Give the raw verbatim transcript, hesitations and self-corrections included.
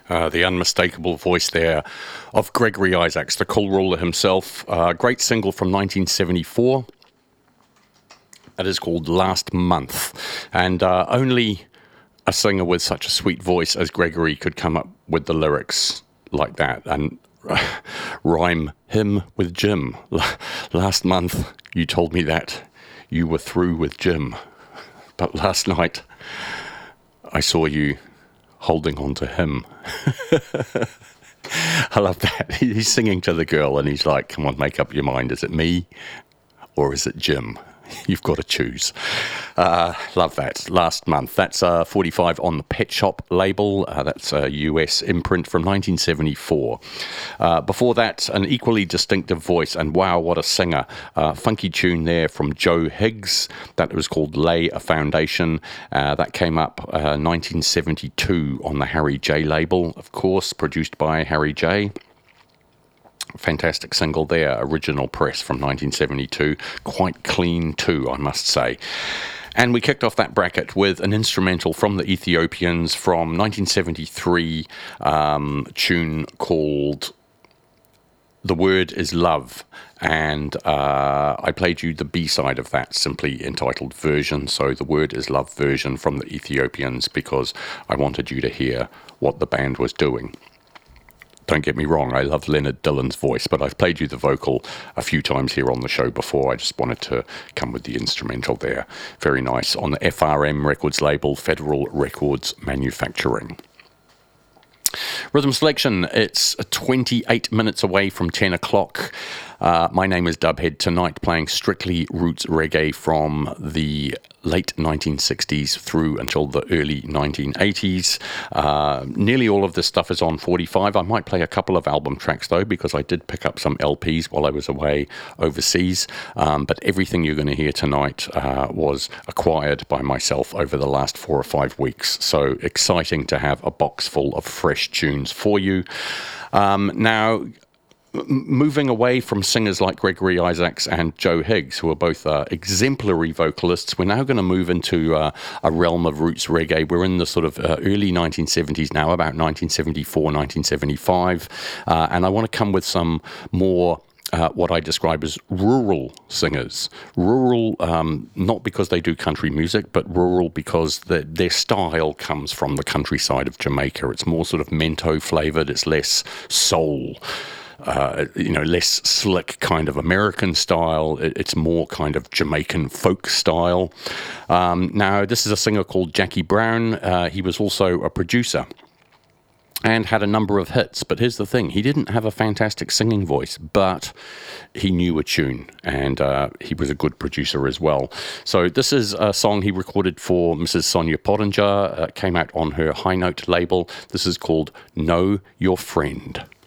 Uh, the unmistakable voice there of Gregory Isaacs, the cool ruler himself. Uh, great single from nineteen seventy-four. It is called Last Month. And uh, only a singer with such a sweet voice as Gregory could come up with the lyrics like that and rhyme him with Jim. Last month, you told me that you were through with Jim. But last night, I saw you holding on to him. I love that. He's singing to the girl and he's like, come on, make up your mind. Is it me or is it Jim? You've got to choose. Uh, love that. Last Month. That's uh, forty-five on the Pet Shop label. Uh, that's a U S imprint from nineteen seventy-four. Uh, before that, an equally distinctive voice, and wow, what a singer. Uh, funky tune there from Joe Higgs. That was called Lay a Foundation. Uh, that came up uh, nineteen seventy-two on the Harry J label, of course, produced by Harry J. Fantastic single there, original press from nineteen seventy-two. Quite clean too, I must say. And we kicked off that bracket with an instrumental from the Ethiopians from nineteen seventy-three, um, tune called The Word is Love. And uh, I played you the B-side of that, simply entitled Version. So The Word is Love version from the Ethiopians, because I wanted you to hear what the band was doing. Don't get me wrong, I love Leonard Dillon's voice, but I've played you the vocal a few times here on the show before. I just wanted to come with the instrumental there. Very nice. On the F R M Records label, Federal Records Manufacturing. Rhythm Selection, it's twenty-eight minutes away from ten o'clock. Uh, my name is Dubhead, tonight playing strictly roots reggae from the late nineteen sixties through until the early nineteen eighties. Uh, nearly all of this stuff is on forty-five. I might play a couple of album tracks though, because I did pick up some L Ps while I was away overseas. Um, but everything you're going to hear tonight uh, was acquired by myself over the last four or five weeks. So exciting to have a box full of fresh tunes for you. Um, now, moving away from singers like Gregory Isaacs and Joe Higgs, who are both uh, exemplary vocalists, we're now going to move into uh, a realm of roots reggae. We're in the sort of uh, early nineteen seventies now, about nineteen seventy-four, nineteen seventy-five, uh, and I want to come with some more Uh, what I describe as rural singers. Rural, um, not because they do country music, but rural because the, their style comes from the countryside of Jamaica. It's more sort of mento flavoured, it's less soul. Uh, you know, less slick kind of American style. It, it's more kind of Jamaican folk style. Um, now, this is a singer called Jackie Brown. Uh, he was also a producer and had a number of hits. But here's the thing, he didn't have a fantastic singing voice, but he knew a tune, and uh, he was a good producer as well. So this is a song he recorded for Missus Sonia Pottinger, uh, came out on her High Note label. This is called Know Your Friend.